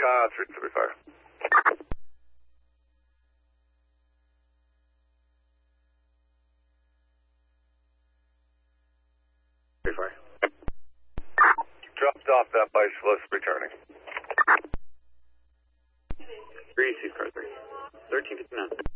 335. Dropped off that bicyclist returning. 3 car 3. 1359.